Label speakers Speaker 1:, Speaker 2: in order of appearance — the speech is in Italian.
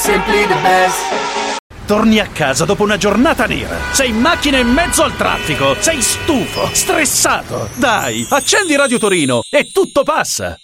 Speaker 1: simply the best.
Speaker 2: Torni a casa dopo una giornata nera. Sei in macchina in mezzo al traffico. Sei stufo, stressato. Dai, accendi Radio Torino e tutto passa.